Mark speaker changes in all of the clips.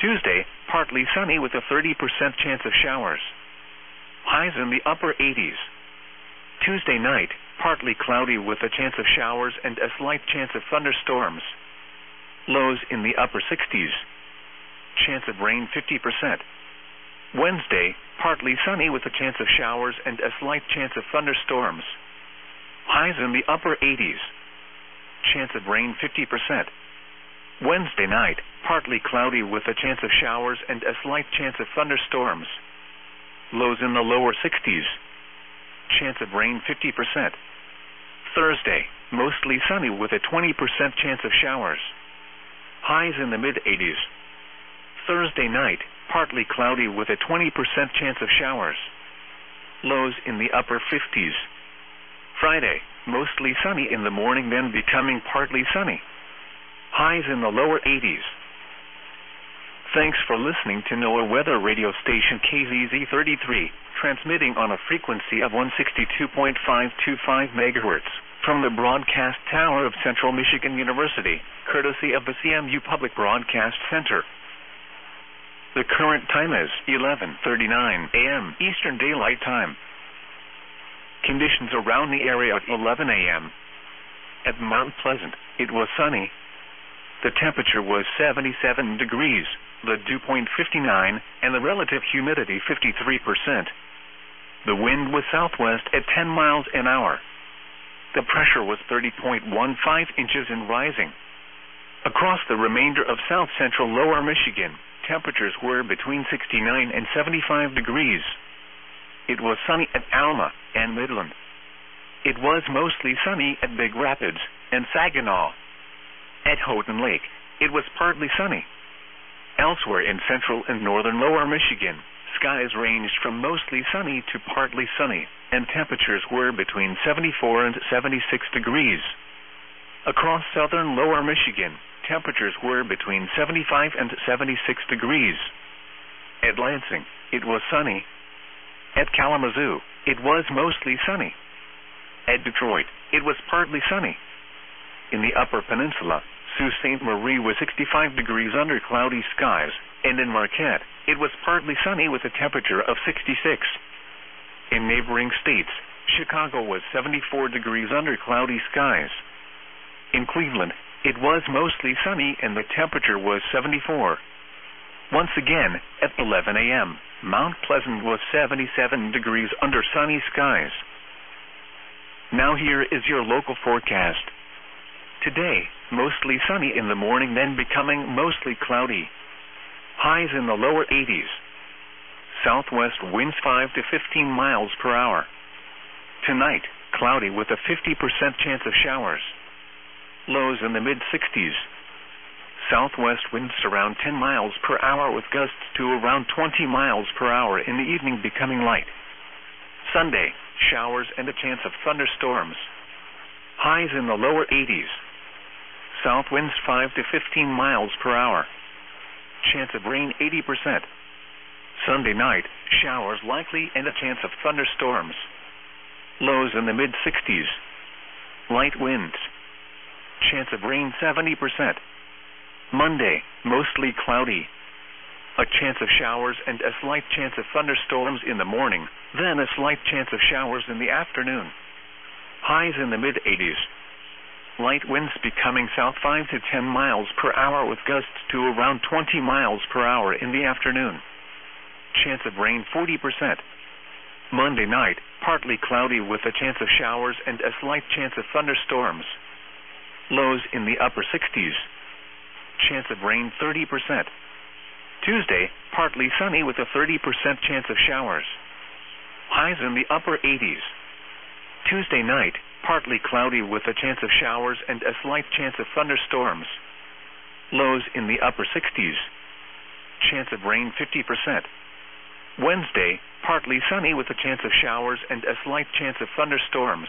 Speaker 1: Tuesday, partly sunny with a 30% chance of showers. Highs in the upper 80s. Tuesday night, partly cloudy with a chance of showers and a slight chance of thunderstorms. Lows in the upper 60s. Chance of rain 50%. Wednesday, partly sunny with a chance of showers and a slight chance of thunderstorms. Highs in the upper 80s. Chance of rain 50%. Wednesday night, partly cloudy with a chance of showers and a slight chance of thunderstorms. Lows in the lower 60s. Chance of rain 50%. Thursday, mostly sunny with a 20% chance of showers. Highs in the mid-80s. Thursday night, partly cloudy with a 20% chance of showers. Lows in the upper 50s. Friday, mostly sunny in the morning, then becoming partly sunny. Highs in the lower 80s. Thanks for listening to NOAA weather radio station KZZ33, transmitting on a frequency of 162.525 MHz from the broadcast tower of Central Michigan University, courtesy of the CMU Public Broadcast Center. The current time is 11:39 a.m. Eastern Daylight Time. Conditions around the area at 11 a.m. At Mount Pleasant, it was sunny. The temperature was 77 degrees, the dew point 59, and the relative humidity 53%. The wind was southwest at 10 miles an hour. The pressure was 30.15 inches and rising. Across the remainder of south-central lower Michigan, temperatures were between 69 and 75 degrees. It was sunny at Alma and Midland. It was mostly sunny at Big Rapids and Saginaw. At Houghton Lake, it was partly sunny. Elsewhere in central and northern lower Michigan, skies ranged from mostly sunny to partly sunny, and temperatures were between 74 and 76 degrees. Across southern lower Michigan, temperatures were between 75 and 76 degrees. At Lansing, it was sunny. At Kalamazoo, it was mostly sunny. At Detroit, it was partly sunny. In the Upper Peninsula, Sault Ste. Marie was 65 degrees under cloudy skies, and in Marquette, it was partly sunny with a temperature of 66. In neighboring states, Chicago was 74 degrees under cloudy skies. In Cleveland, it was mostly sunny and the temperature was 74. Once again, at 11 a.m., Mount Pleasant was 77 degrees under sunny skies. Now here is your local forecast. Today, mostly sunny in the morning, then becoming mostly cloudy. Highs in the lower 80s. Southwest winds 5 to 15 miles per hour. Tonight, cloudy with a 50% chance of showers. Lows in the mid-60s. Southwest winds around 10 miles per hour with gusts to around 20 miles per hour in the evening, becoming light. Sunday, showers and a chance of thunderstorms. Highs in the lower 80s. South winds 5 to 15 miles per hour. Chance of rain 80%. Sunday night, showers likely and a chance of thunderstorms. Lows in the mid-60s. Light winds. Chance of rain 70%. Monday, mostly cloudy. A chance of showers and a slight chance of thunderstorms in the morning, then a slight chance of showers in the afternoon. Highs in the mid-80s. Light winds becoming south 5 to 10 miles per hour with gusts to around 20 miles per hour in the afternoon. Chance of rain 40%. Monday night, partly cloudy with a chance of showers and a slight chance of thunderstorms. Lows in the upper 60s. Chance of rain 30%. Tuesday, partly sunny with a 30% chance of showers. Highs in the upper 80s. Tuesday night, partly cloudy with a chance of showers and a slight chance of thunderstorms. Lows in the upper 60s. Chance of rain 50%. Wednesday, partly sunny with a chance of showers and a slight chance of thunderstorms.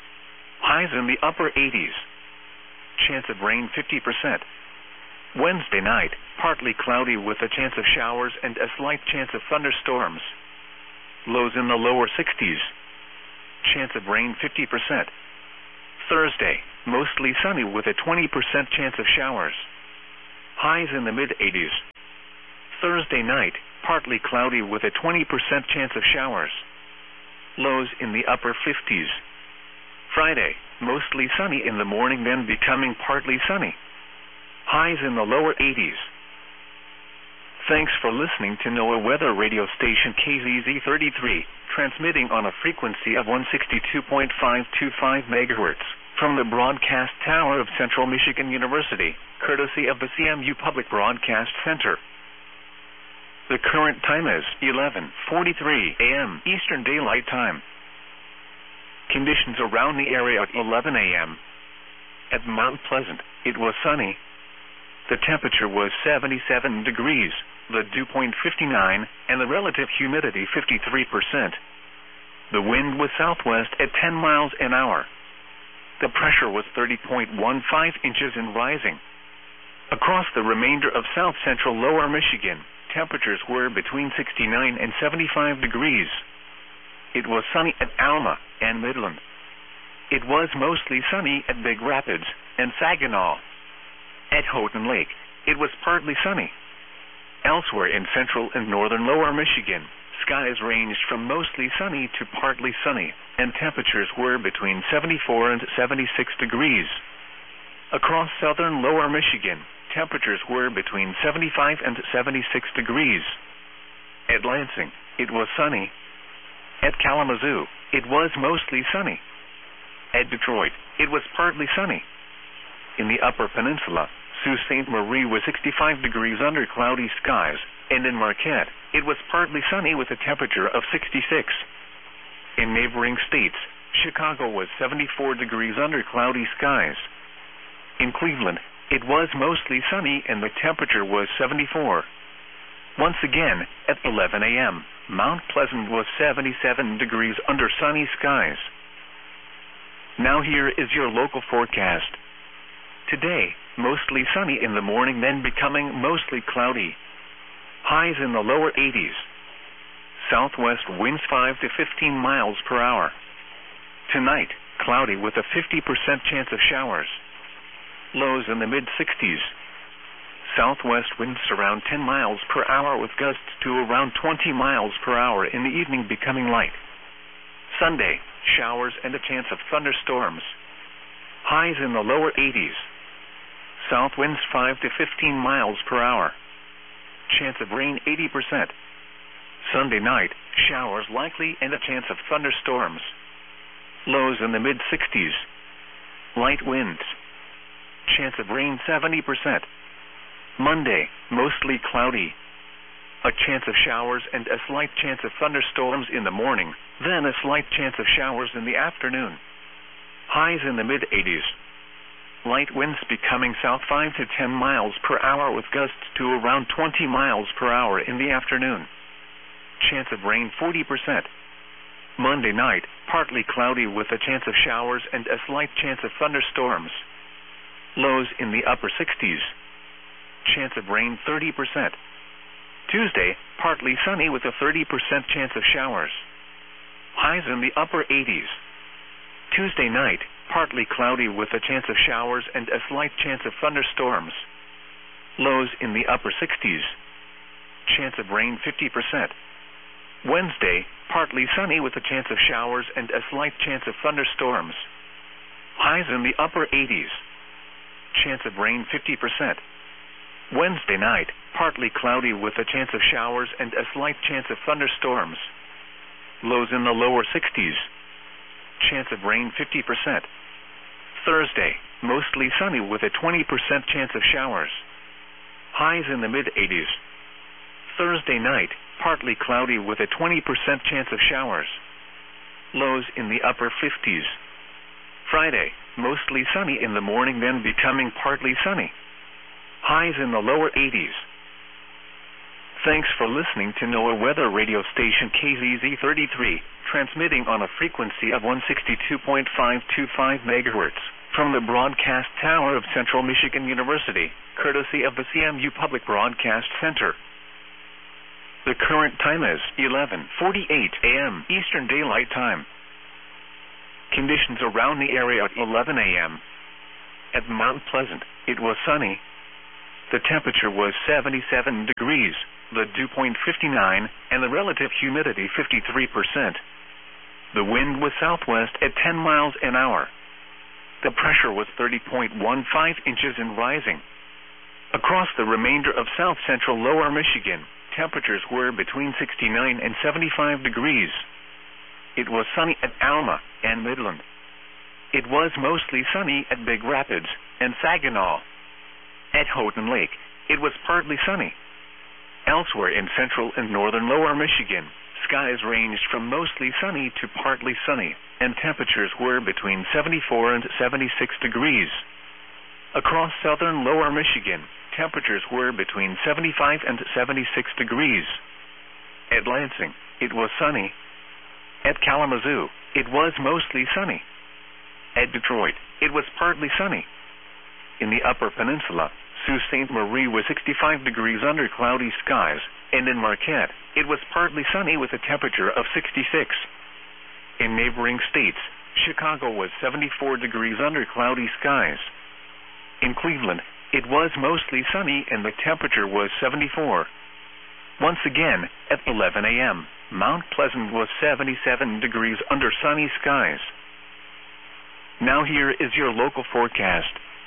Speaker 1: Highs in the upper 80s. Chance of rain 50%. Wednesday night, partly cloudy with a chance of showers and a slight chance of thunderstorms. Lows in the lower 60s. Chance of rain 50%. Thursday, mostly sunny with a 20% chance of showers. Highs in the mid-80s. Thursday night, partly cloudy with a 20% chance of showers. Lows in the upper 50s. Friday, mostly sunny in the morning then becoming partly sunny. Highs in the lower 80s. Thanks for listening to NOAA weather radio station KZZ33, transmitting on a frequency of 162.525 MHz from the broadcast tower of Central Michigan University, courtesy of the CMU Public Broadcast Center. The current time is 11:43 a.m. Eastern Daylight Time. Conditions around the area at 11 a.m. At Mount Pleasant, it was sunny. The temperature was 77 degrees, the dew point 59, and the relative humidity 53%. The wind was southwest at 10 miles an hour. The pressure was 30.15 inches and rising. Across the remainder of south-central lower Michigan, temperatures were between 69 and 75 degrees. It was sunny at Alma and Midland. It was mostly sunny at Big Rapids and Saginaw. At Houghton Lake, it was partly sunny. Elsewhere in central and northern lower Michigan, skies ranged from mostly sunny to partly sunny, and temperatures were between 74 and 76 degrees. Across southern lower Michigan, temperatures were between 75 and 76 degrees. At Lansing, it was sunny. At Kalamazoo, it was mostly sunny. At Detroit, it was partly sunny. In the Upper Peninsula, Sault Ste. Marie was 65 degrees under cloudy skies, and in Marquette, it was partly sunny with a temperature of 66. In neighboring states, Chicago was 74 degrees under cloudy skies. In Cleveland, it was mostly sunny and the temperature was 74. Once again, at 11 a.m., Mount Pleasant was 77 degrees under sunny skies. Now here is your local forecast. Today, mostly sunny in the morning, then becoming mostly cloudy. Highs in the lower 80s. Southwest winds 5 to 15 miles per hour. Tonight, cloudy with a 50% chance of showers. Lows in the mid-60s. Southwest winds around 10 miles per hour with gusts to around 20 miles per hour in the evening becoming light. Sunday, showers and a chance of thunderstorms. Highs in the lower 80s. South winds 5 to 15 miles per hour. Chance of rain 80%. Sunday night, showers likely and a chance of thunderstorms. Lows in the mid-60s. Light winds. Chance of rain 70%. Monday, mostly cloudy. A chance of showers and a slight chance of thunderstorms in the morning, then a slight chance of showers in the afternoon. Highs in the mid-80s. Light winds becoming south 5 to 10 miles per hour with gusts to around 20 miles per hour in the afternoon. Chance of rain 40%. Monday night, partly cloudy with a chance of showers and a slight chance of thunderstorms. Lows in the upper 60s. Chance of rain 30%. Tuesday, partly sunny with a 30% chance of showers. Highs in the upper 80s. Tuesday night, partly cloudy with a chance of showers and a slight chance of thunderstorms. Lows in the upper 60s. Chance of rain 50%. Wednesday, partly sunny with a chance of showers and a slight chance of thunderstorms. Highs in the upper 80s. Chance of rain 50%. Wednesday night, partly cloudy with a chance of showers and a slight chance of thunderstorms. Lows in the lower 60s. Chance of rain 50%. Thursday, mostly sunny with a 20% chance of showers. Highs in the mid-80s. Thursday night, partly cloudy with a 20% chance of showers. Lows in the upper 50s. Friday, mostly sunny in the morning, then becoming partly sunny. Highs in the lower 80s. Thanks for listening to NOAA weather radio station KZZ33, transmitting on a frequency of 162.525 MHz from the broadcast tower of Central Michigan University, courtesy of the CMU Public Broadcast Center. The current time is 11:48 a.m. Eastern Daylight Time. Conditions around the area at 11 a.m. At Mount Pleasant, it was sunny. The temperature was 77 degrees, the dew point 59, and the relative humidity 53%. The wind was southwest at 10 miles an hour. The pressure was 30.15 inches and rising. Across the remainder of south-central lower Michigan, temperatures were between 69 and 75 degrees. It was sunny at Alma and Midland. It was mostly sunny at Big Rapids and Saginaw. At Houghton Lake, it was partly sunny. Elsewhere in central and northern lower Michigan, skies ranged from mostly sunny to partly sunny, and temperatures were between 74 and 76 degrees. Across southern lower Michigan, temperatures were between 75 and 76 degrees. At Lansing, it was sunny. At Kalamazoo, it was mostly sunny. At Detroit, it was partly sunny. In the Upper Peninsula, Sault Ste. Marie was 65 degrees under cloudy skies, and in Marquette, it was partly sunny with a temperature of 66. In neighboring states, Chicago was 74 degrees under cloudy skies. In Cleveland, it was mostly sunny and the temperature was 74. Once again, at 11 a.m., Mount Pleasant was 77 degrees under sunny skies. Now here is your local forecast.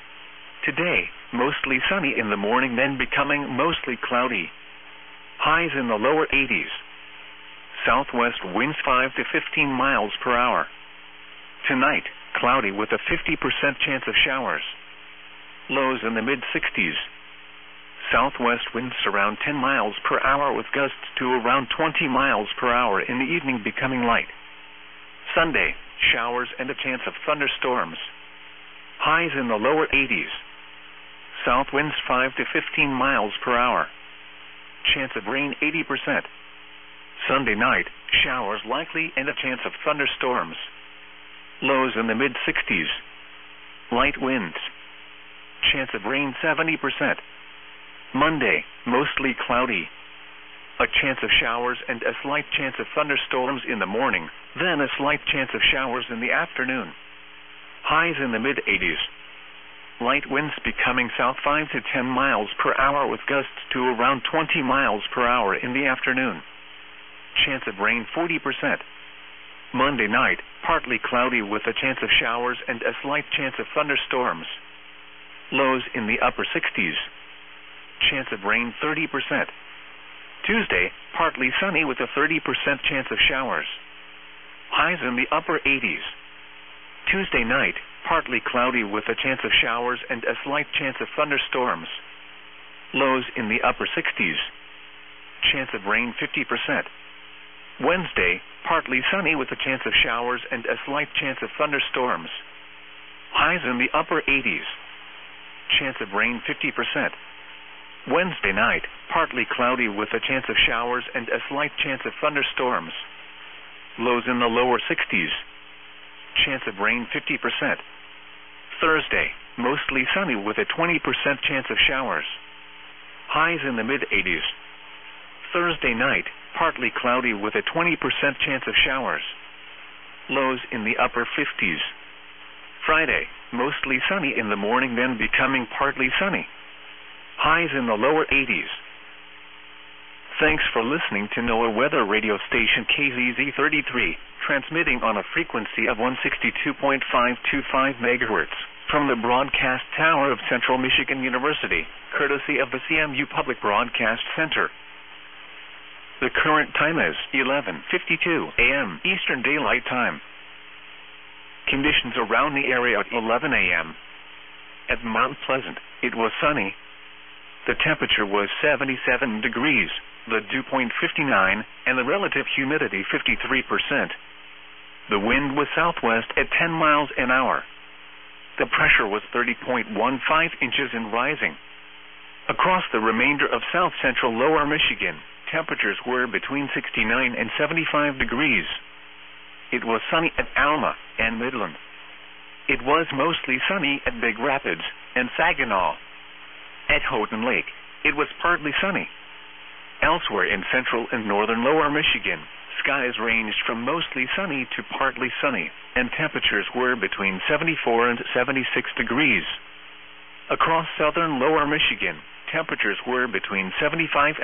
Speaker 1: Today, mostly sunny in the morning, then becoming mostly cloudy. Highs in the lower 80s. Southwest winds 5 to 15 miles per hour. Tonight, cloudy with a 50% chance of showers. Lows in the mid-60s. Southwest winds around 10 miles per hour with gusts to around 20 miles per hour in the evening, becoming light. Sunday, showers and a chance of thunderstorms. Highs in the lower 80s. South winds 5 to 15 miles per hour. Chance of rain 80%. Sunday night, showers likely and a chance of thunderstorms. Lows in the mid-60s. Light winds. Chance of rain 70%. Monday, mostly cloudy. A chance of showers and a slight chance of thunderstorms in the morning, then a slight chance of showers in the afternoon. Highs in the mid-80s. Light winds becoming south 5 to 10 miles per hour with gusts to around 20 miles per hour in the afternoon. Chance of rain 40%. Monday night, partly cloudy with a chance of showers and a slight chance of thunderstorms. Lows in the upper 60s. Chance of rain 30%. Tuesday, partly sunny with a 30% chance of showers. Highs in the upper 80s. Tuesday night, partly cloudy with a chance of showers and a slight chance of thunderstorms. Lows in the upper 60s. Chance of rain 50%. Wednesday, partly sunny with a chance of showers and a slight chance of thunderstorms. Highs in the upper 80s. Chance of rain 50%. Wednesday night, partly cloudy with a chance of showers and a slight chance of thunderstorms. Lows in the lower 60s. Chance of rain 50%. Thursday, mostly sunny with a 20% chance of showers. Highs in the mid-80s. Thursday night, partly cloudy with a 20% chance of showers. Lows in the upper 50s. Friday, mostly sunny in the morning, then becoming partly sunny. Highs in the lower 80s. Thanks for listening to NOAA Weather Radio Station KZZ33, transmitting on a frequency of 162.525 MHz from the broadcast tower of Central Michigan University, courtesy of the CMU Public Broadcast Center. The current time is 11:52 a.m. Eastern Daylight Time. Conditions around the area at 11 a.m. At Mount Pleasant, it was sunny. The temperature was 77 degrees, the dew point 59, and the relative humidity 53%. The wind was southwest at 10 miles an hour. The pressure was 30.15 inches and rising. Across the remainder of south-central lower Michigan, temperatures were between 69 and 75 degrees. It was sunny at Alma and Midland. It was mostly sunny at Big Rapids and Saginaw. At Houghton Lake, it was partly sunny. Elsewhere in central and northern lower Michigan, skies ranged from mostly sunny to partly sunny, and temperatures were between 74 and 76 degrees. Across southern lower Michigan, temperatures were between 75